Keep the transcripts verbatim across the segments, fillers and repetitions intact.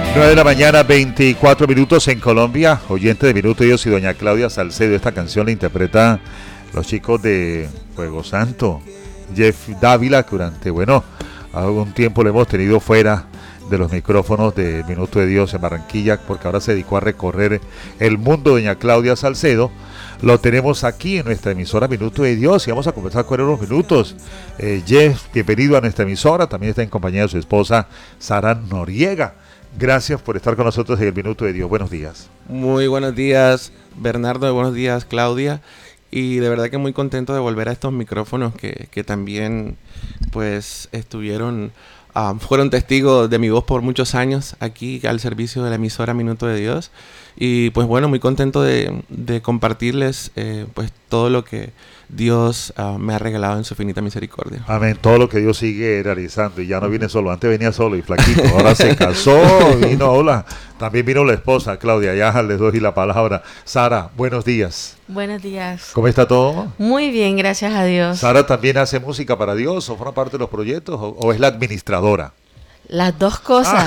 nueve de la mañana, veinticuatro minutos en Colombia. Oyente de Minuto de Dios y doña Claudia Salcedo. Esta canción la interpreta los chicos de Fuego Santo. Jeff Dávila, que durante, bueno, algún tiempo lo hemos tenido fuera de los micrófonos de Minuto de Dios en Barranquilla, porque ahora se dedicó a recorrer el mundo. Doña Claudia Salcedo lo tenemos aquí en nuestra emisora Minuto de Dios y vamos a conversar con él unos minutos. eh, Jeff, bienvenido a nuestra emisora. También está en compañía de su esposa Sara Noriega. Gracias por estar con nosotros en el Minuto de Dios. Buenos días. Muy buenos días, Bernardo. Buenos días, Claudia. Y de verdad que muy contento de volver a estos micrófonos que, que también pues estuvieron, uh, fueron testigos de mi voz por muchos años aquí al servicio de la emisora Minuto de Dios. Y pues bueno, muy contento de, de compartirles eh, pues todo lo que Dios uh, me ha regalado en su infinita misericordia. Amén. Todo lo que Dios sigue realizando y ya no viene solo. Antes venía solo y flaquito, ahora se casó, vino, hola. También vino la esposa, Claudia, ya les doy la palabra. Sara, buenos días. Buenos días. ¿Cómo está todo? Muy bien, gracias a Dios. ¿Sara también hace música para Dios o forma parte de los proyectos o, o es la administradora? Las dos cosas.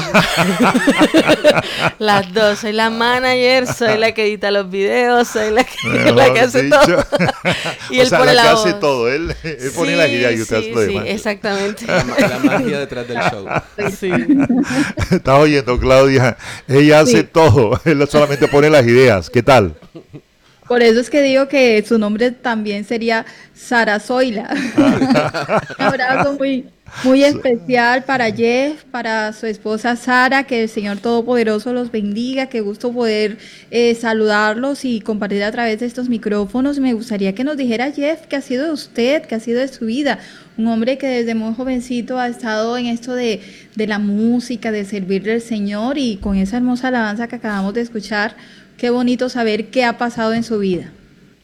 Las dos. Soy la manager, soy la que edita los videos, soy la que, la que hace dicho. todo. Y o él sea, pone la, la que voz. Hace todo. Él, él sí, pone las ideas y usted sí, hace lo demás. Sí, exactamente. La, la magia detrás del show. Sí. Estás oyendo, Claudia. Ella hace sí. todo. Él solamente pone las ideas. ¿Qué tal? Por eso es que digo que su nombre también sería Sara Zoila. Un abrazo muy... Muy especial para Jeff, para su esposa Sara, que el Señor Todopoderoso los bendiga, qué gusto poder eh, saludarlos y compartir a través de estos micrófonos. Me gustaría que nos dijera Jeff qué ha sido de usted, qué ha sido de su vida, un hombre que desde muy jovencito ha estado en esto de, de la música, de servirle al Señor y con esa hermosa alabanza que acabamos de escuchar, qué bonito saber qué ha pasado en su vida.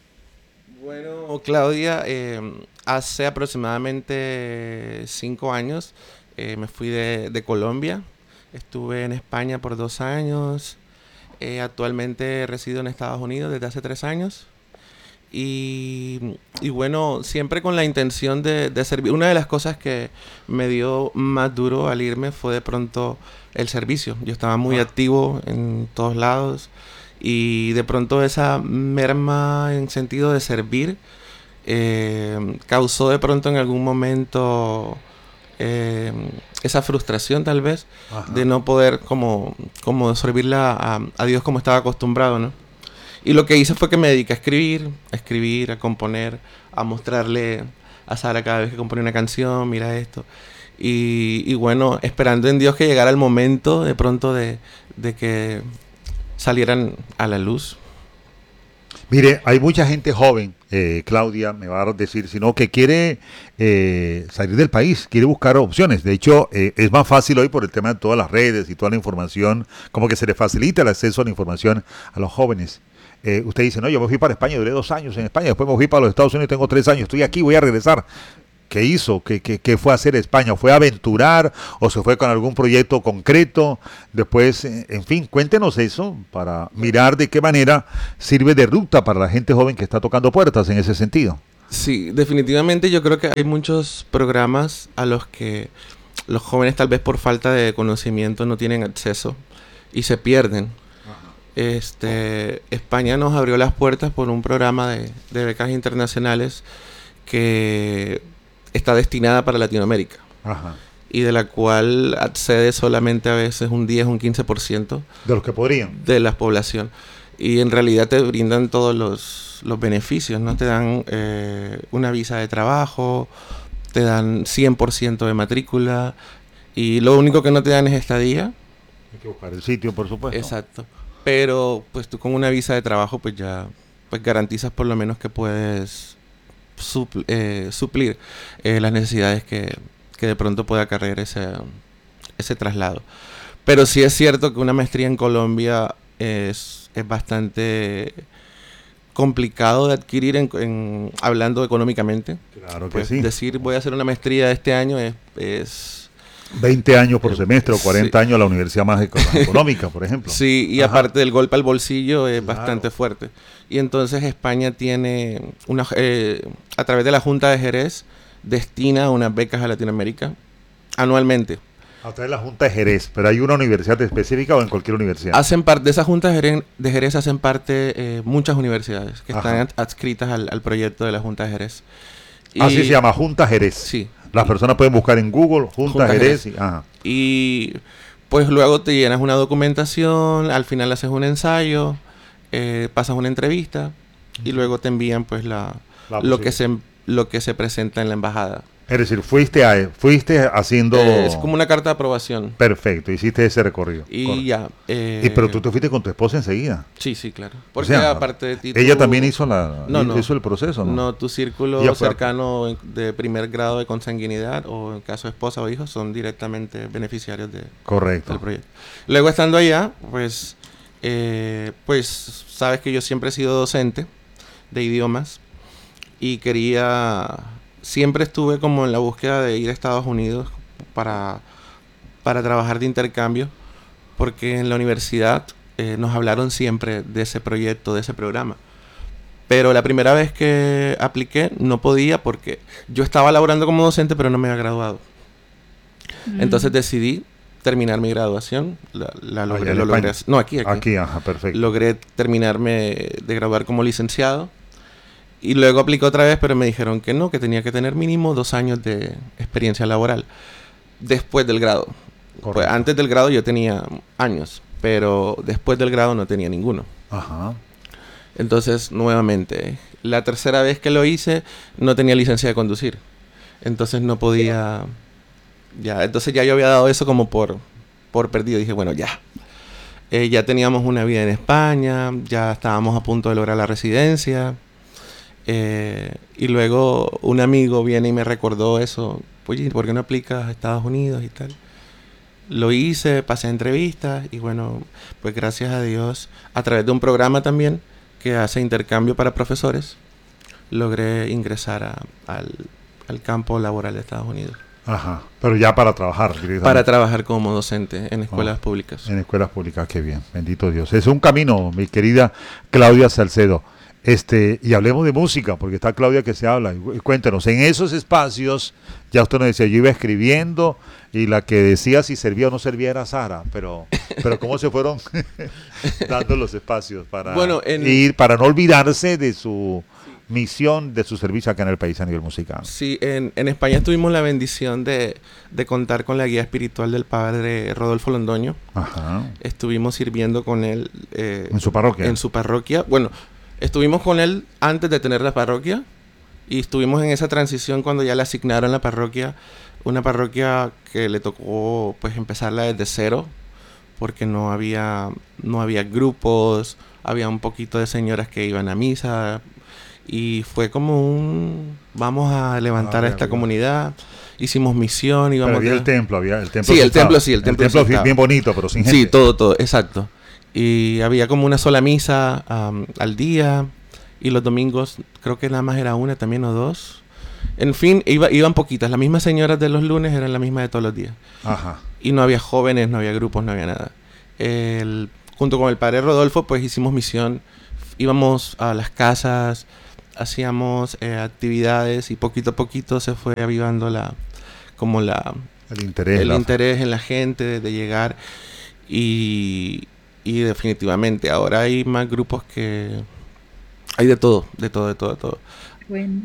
Bueno, Claudia, eh, hace aproximadamente cinco años eh, me fui de, de Colombia. Estuve en España por dos años. Eh, actualmente resido en Estados Unidos desde hace tres años. Y, y bueno, siempre con la intención de, de servir. Una de las cosas que me dio más duro al irme fue de pronto el servicio. Yo estaba muy activo en todos lados. Y de pronto esa merma en sentido de servir eh, causó de pronto en algún momento eh, esa frustración tal vez. Ajá. De no poder como, como servirle a, a Dios como estaba acostumbrado, ¿no? Y lo que hice fue que me dediqué a escribir, a escribir, a componer, a mostrarle a Sara cada vez que compone una canción, mira esto. Y, y bueno, esperando en Dios que llegara el momento de pronto de, de que salieran a la luz. Mire, hay mucha gente joven, eh, Claudia me va a decir, sino que quiere eh, salir del país, quiere buscar opciones. De hecho, eh, es más fácil hoy por el tema de todas las redes y toda la información, como que se le facilita el acceso a la información a los jóvenes. Eh, usted dice, no, yo me fui para España, duré dos años en España, después me fui para los Estados Unidos, tengo tres años, estoy aquí, voy a regresar. ¿Qué hizo? ¿Qué, qué, qué fue a hacer España? ¿Fue a aventurar o se fue con algún proyecto concreto? Después, en fin, cuéntenos eso para mirar de qué manera sirve de ruta para la gente joven que está tocando puertas en ese sentido. Sí, definitivamente yo creo que hay muchos programas a los que los jóvenes tal vez por falta de conocimiento no tienen acceso y se pierden. Este, España nos abrió las puertas por un programa de, de becas internacionales que está destinada para Latinoamérica. Ajá. Y de la cual accede solamente a veces un diez, un quince por ciento de los que podrían de la población. Y en realidad te brindan todos los, los beneficios, ¿no? Te dan eh, una visa de trabajo, te dan cien por ciento de matrícula y lo único que no te dan es estadía. Hay que buscar el sitio, por supuesto. Exacto. Pero pues tú con una visa de trabajo pues ya pues garantizas por lo menos que puedes Supl- eh, suplir eh, las necesidades que, que de pronto pueda acarrear ese, ese traslado. Pero sí es cierto que una maestría en Colombia es, es bastante complicado de adquirir en, en, hablando económicamente. Claro que pues sí. Decir voy a hacer una maestría este año es... es veinte años por semestre o cuarenta sí. años la universidad más económica, por ejemplo. Sí, y Ajá. aparte del golpe al bolsillo es claro. bastante fuerte. Y entonces España tiene, una eh, a través de la Junta de Jerez, destina unas becas a Latinoamérica anualmente. A través de la Junta de Jerez, pero ¿hay una universidad específica o en cualquier universidad? Hacen parte de esa Junta de Jerez, de Jerez hacen parte eh, muchas universidades que Ajá. están adscritas al, al proyecto de la Junta de Jerez. Y, Así se llama, Junta Jerez. Sí. Las personas pueden buscar en Google Junta, Junta Jerez. Jerez. Y, ajá. Y pues luego te llenas una documentación, al final haces un ensayo, eh, pasas una entrevista y luego te envían pues la, La lo que se lo que se presenta en la embajada. Es decir, fuiste a, fuiste haciendo... Eh, es como una carta de aprobación. Perfecto, hiciste ese recorrido. Y Correcto. ya. eh, Y pero tú te fuiste con tu esposa enseguida. Sí, sí, claro. O Porque sea, aparte de ti... ella tú- también hizo la No, no. hizo el proceso, ¿no? No, tu círculo Ella fue a- cercano en- de primer grado de consanguinidad o en caso de esposa o hijos son directamente beneficiarios de, Correcto. del proyecto. Luego estando allá, pues, eh, pues sabes que yo siempre he sido docente de idiomas y quería, siempre estuve como en la búsqueda de ir a Estados Unidos para, para trabajar de intercambio, porque en la universidad eh, nos hablaron siempre de ese proyecto, de ese programa. Pero la primera vez que apliqué no podía porque yo estaba laborando como docente pero no me había graduado. Mm. Entonces decidí terminar mi graduación. La, la logré, Allá en lo logré España. hacer- No, aquí, aquí. Aquí, ajá, perfecto. Logré terminarme de graduar como licenciado. Y luego apliqué otra vez, pero me dijeron que no, que tenía que tener mínimo dos años de experiencia laboral después del grado. Pues Correcto. antes del grado yo tenía años, pero después del grado no tenía ninguno. Ajá. Entonces, nuevamente, la tercera vez que lo hice, no tenía licencia de conducir. Entonces no podía... Ya, entonces ya yo había dado eso como por, por perdido. Dije, bueno, ya. Eh, ya teníamos una vida en España, ya estábamos a punto de lograr la residencia. Eh, y luego un amigo viene y me recordó eso. Oye, ¿por qué no aplicas a Estados Unidos y tal? Lo hice, pasé entrevistas y bueno, pues gracias a Dios, a través de un programa también que hace intercambio para profesores, logré ingresar a- al, al campo laboral de Estados Unidos Ajá. Pero ya para trabajar directamente. para trabajar como docente en escuelas Ah, públicas. En escuelas públicas, qué bien, bendito Dios. Es un camino, mi querida Claudia Salcedo. Este, y hablemos de música, porque está Claudia que se habla. Y, y cuéntanos, en esos espacios, ya usted nos decía, yo iba escribiendo y la que decía si servía o no servía era Sara, pero, pero cómo se fueron dando los espacios para Bueno, en- ir, para no olvidarse de su misión, de su servicio acá en el país a nivel musical. Sí, en, en España tuvimos la bendición de, de contar con la guía espiritual del padre Rodolfo Londoño. Ajá. Estuvimos sirviendo con él eh, En su parroquia. en su parroquia. Bueno, estuvimos con él antes de tener la parroquia y estuvimos en esa transición cuando ya le asignaron la parroquia, una parroquia que le tocó pues empezarla desde cero porque no había no había grupos, había un poquito de señoras que iban a misa y fue como un vamos a levantar Ah, a esta arriba. comunidad. Hicimos misión, Pero íbamos había a- el templo, había el templo. Sí, el estaba. templo sí, el templo sí sí estaba. bien bonito, pero sin gente. Sí, todo, todo, exacto. Y había como una sola misa am, al día. Y los domingos creo que nada más era una también o dos. En fin, iba, iban poquitas. Las mismas señoras de los lunes eran las mismas de todos los días. Ajá. Y no había jóvenes, no había grupos, no había nada. El, junto con el padre Rodolfo, pues hicimos misión. Íbamos a las casas, hacíamos eh, actividades y poquito a poquito se fue avivando la, como la, El interés. el la- interés en la gente de, de llegar y, y definitivamente ahora hay más grupos que hay de todo, de todo, de todo, de todo. Bueno.